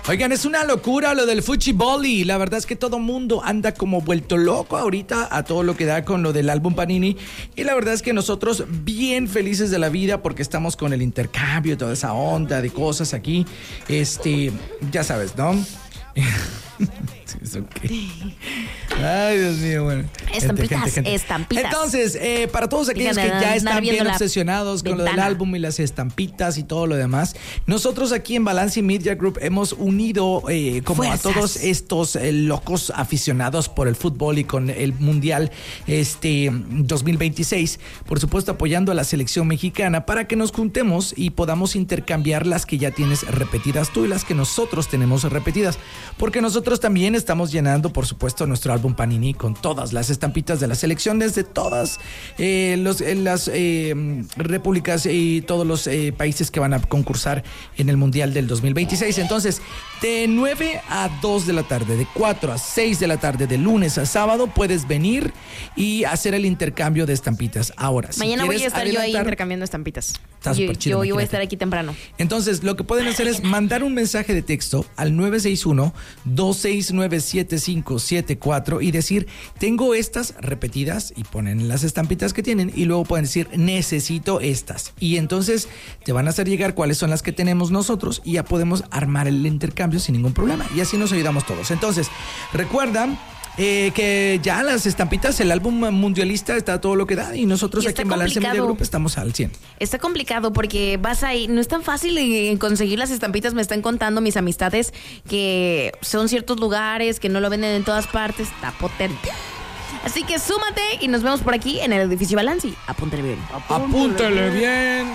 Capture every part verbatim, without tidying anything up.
Oigan, es una locura lo del Fuchiboli. La verdad es que todo mundo anda como vuelto loco ahorita a todo lo que da con lo del álbum Panini. Y la verdad es que nosotros bien felices de la vida porque estamos con el intercambio y toda esa onda de cosas aquí. Este, ya sabes, ¿no? Sí, es okay. Ay, Dios mío, bueno. Estampitas, gente, gente, gente. estampitas. Entonces, eh, para todos aquellos que ya están bien obsesionados con lo del álbum y las estampitas y todo lo demás, nosotros aquí en Balanci Media Group hemos unido eh, como Fuerzas. a todos estos eh, locos aficionados por el fútbol y con el Mundial este dos mil veintiséis, por supuesto apoyando a la selección mexicana para que nos juntemos y podamos intercambiar las que ya tienes repetidas tú y las que nosotros tenemos repetidas, porque nosotros también estamos llenando, por supuesto, nuestro álbum Panini con todas las estampitas de la selección desde todas eh, los, eh, las eh, repúblicas y todos los eh, países que van a concursar en el Mundial del dos mil veintiséis. Entonces, de nueve a dos de la tarde, de cuatro a seis de la tarde, de lunes a sábado, puedes venir y hacer el intercambio de estampitas. Ahora, si mañana voy a estar adelantar, yo ahí intercambiando estampitas. Está súper chido. Yo, yo voy a estar aquí temprano. Entonces, lo que pueden hacer es mandar un mensaje de texto al nueve seis uno, dos seis nueve, siete cinco siete cuatro y decir, tengo estas repetidas, y ponen las estampitas que tienen y luego pueden decir, necesito estas. Y entonces te van a hacer llegar cuáles son las que tenemos nosotros y ya podemos armar el intercambio sin ningún problema. Y así nos ayudamos todos. Entonces, recuerda Eh, que ya las estampitas, el álbum mundialista está todo lo que da y nosotros y aquí en Balanci Media Group estamos al cien. Está complicado porque vas ahí, no es tan fácil conseguir las estampitas. Me están contando mis amistades que son ciertos lugares que no lo venden en todas partes. Está potente. Así que súmate y nos vemos por aquí en el edificio Balanci. Apúntale bien. Apúntale, Apúntale bien. bien.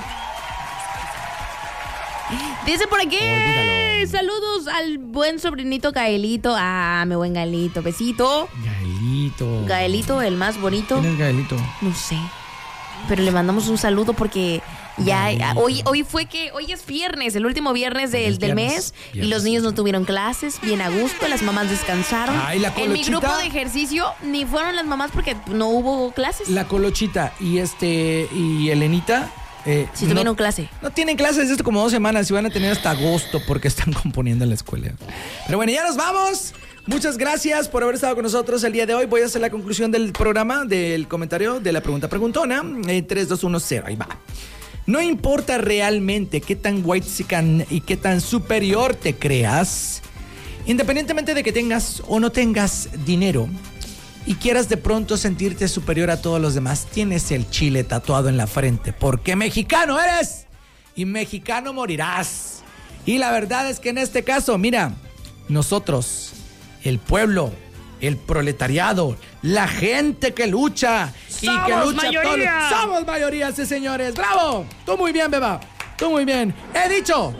Dice por aquí, Olvídalo. Saludos al buen sobrinito Gaelito. Ah, mi buen Gaelito, besito. Gaelito. Gaelito, el más bonito. ¿Quién es Gaelito? No sé, pero le mandamos un saludo porque ya, ya hoy, hoy fue que, hoy es viernes, el último viernes del, del mes, viernes. Y los niños no tuvieron clases, bien a gusto, las mamás descansaron. Ay, la en mi grupo de ejercicio ni fueron las mamás porque no hubo clases. La Colochita y este, y Elenita. Eh, si tuvieron no, clase. No tienen clases desde como dos semanas y van a tener hasta agosto porque están componiendo en la escuela. Pero bueno, ya nos vamos. Muchas gracias por haber estado con nosotros el día de hoy. Voy a hacer la conclusión del programa, del comentario, de la pregunta preguntona. Eh, tres, dos, uno, cero. Ahí va. No importa realmente qué tan whitezican y qué tan superior te creas, independientemente de que tengas o no tengas dinero y quieras de pronto sentirte superior a todos los demás, tienes el chile tatuado en la frente, porque mexicano eres y mexicano morirás. Y la verdad es que en este caso, mira, nosotros, el pueblo, el proletariado, la gente que lucha y somos que lucha mayoría. Todo, somos mayoría, sí señores. ¡Bravo! Tú muy bien, beba. Tú muy bien. He dicho.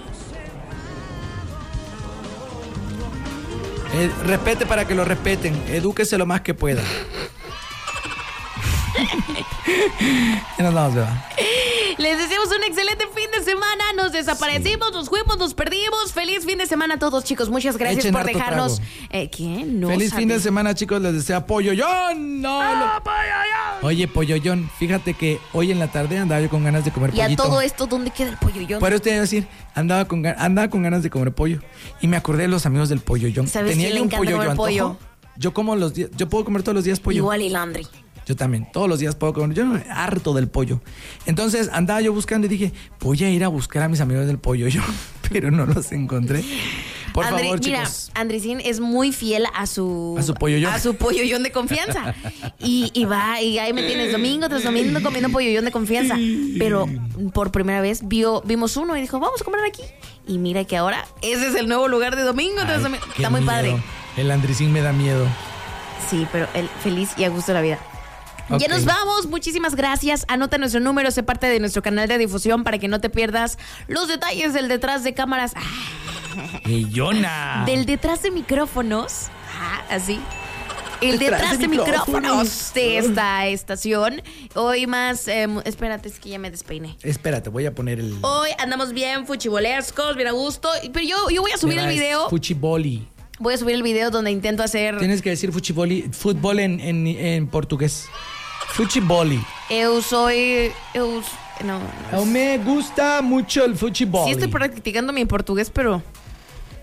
Eh, respete para que lo respeten. Edúquese lo más que pueda. Ya nos vamos, beba. Les deseamos un excelente fin de semana. Nos desaparecimos, sí. nos fuimos, nos perdimos. Feliz fin de semana a todos, chicos. Muchas gracias Echen por dejarnos. Eh, ¿Qué? No Feliz sabes. fin de semana, chicos. Les desea Polloyón. No, ¡Ah, lo... Polloyón! Oye, Polloyón, fíjate que hoy en la tarde andaba yo con ganas de comer ¿Y pollito. a todo esto dónde queda el Polloyón? Pero usted iba a decir, andaba con, andaba con ganas de comer pollo. Y me acordé de los amigos del Polloyón. ¿Sabes Tenía quién le un encanta pollo comer yo pollo? antojo. Yo como los días, yo puedo comer todos los días pollo. Igual y Landry. Yo también, todos los días puedo comer. Yo no me harto del pollo. Entonces andaba yo buscando y dije, voy a ir a buscar a mis amigos del pollo yo, pero no los encontré. Por André, favor, mira, chicos. Andresín es muy fiel a su a su polloyón. A su polloyón de confianza. y, y va, y ahí me tienes domingo tras domingo comiendo polloyón de confianza. Pero por primera vez vio, vimos uno y dijo, vamos a comer aquí. Y mira que ahora ese es el nuevo lugar de domingo tras domingo. Está muy miedo. Padre. El Andresín me da miedo. Sí, pero él feliz y a gusto de la vida. Okay. Ya nos vamos, muchísimas gracias. Anota nuestro número, sé parte de nuestro canal de difusión para que no te pierdas los detalles del detrás de cámaras. ¡Ey, Yona! Del detrás de micrófonos. Ah, así. El detrás, detrás de, de micrófonos. micrófonos de esta estación. Hoy más, eh, espérate, es que ya me despeiné. Espérate, voy a poner el... Hoy andamos bien fuchibolescos, bien a gusto. Pero yo, yo voy a subir el video. Fuchiboli. Voy a subir el video donde intento hacer... Tienes que decir fuchiboli, fútbol en, en, en portugués. Fuchiboli. Eu soy... Eu, no, no. Me gusta mucho el fuchiboli. Sí estoy practicando mi portugués, pero...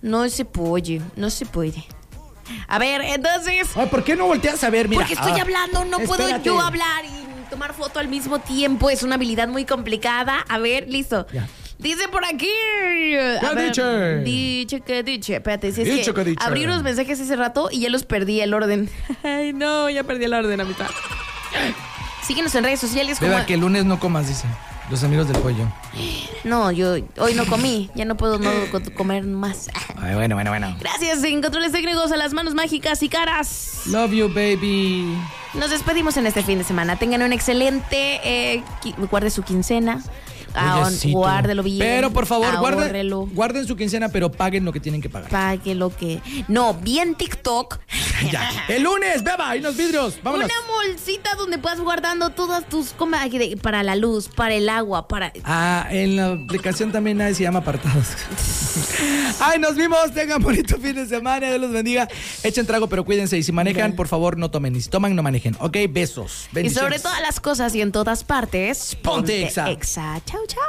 No se puede, no se puede. A ver, entonces... Ay, ¿por qué no volteas a ver? Mira. Porque estoy ah, hablando, no espérate. puedo yo hablar y tomar foto al mismo tiempo. Es una habilidad muy complicada. A ver, listo. Ya. Dice por aquí. ¿Qué a ver, dice? Diche que diche. Espérate, si es Dicho que que diche. abrí unos mensajes hace rato y ya los perdí el orden. Ay, no, ya perdí el orden a mitad. Síguenos en redes sociales como... Beba, que el lunes no comas, dice. Los amigos del pollo. No, yo hoy no comí. Ya no puedo no co- comer más. Ay, bueno, bueno, bueno. Gracias en Controles Técnicos a las manos mágicas y caras. Love you, baby. Nos despedimos en este fin de semana. Tengan un excelente... Eh, qui- guarde su quincena. Ah, Oyecito. guárdelo bien. Pero por favor, guarden, ahórrelo. guarden su quincena, pero paguen lo que tienen que pagar. Pague lo que... No, bien TikTok. Ya. El lunes, beba, y los vidrios. Vámonos. Una bolsita donde puedas guardando todas tus comas para la luz, para el agua, para... Ah, en la aplicación también hay, se llama apartados. Ay, nos vimos. Tengan bonito fin de semana. Dios los bendiga. Echen trago, pero cuídense. Y si manejan, por favor, no tomen. Y si toman, no manejen. Ok, besos. Y sobre todas las cosas y en todas partes, Ponte Exa. Exa. Chau, chau.